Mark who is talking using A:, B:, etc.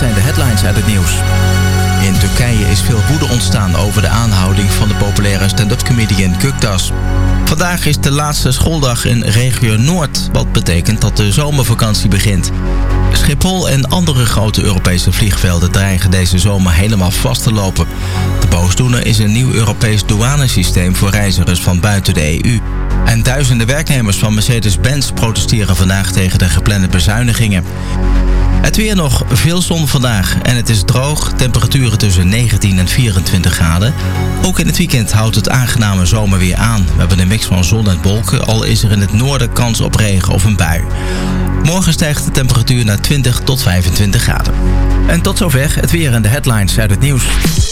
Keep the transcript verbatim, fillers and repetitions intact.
A: zijn de headlines uit het nieuws. In Turkije is veel woede ontstaan over de aanhouding van de populaire stand-up comedian Göktaş. Vandaag is de laatste schooldag in regio Noord, wat betekent dat de zomervakantie begint. Schiphol en andere grote Europese vliegvelden dreigen deze zomer helemaal vast te lopen. De boosdoener is een nieuw Europees douanesysteem voor reizigers van buiten de E U. En duizenden werknemers van Mercedes-Benz protesteren vandaag tegen de geplande bezuinigingen. Het weer nog, veel zon vandaag en het is droog, temperaturen tussen negentien en vierentwintig graden. Ook in het weekend houdt het aangename zomerweer aan. We hebben een mix van zon en wolken, al is er in het noorden kans op regen of een bui. Morgen stijgt de temperatuur naar twintig tot vijfentwintig graden. En tot zover het weer en de headlines uit het nieuws.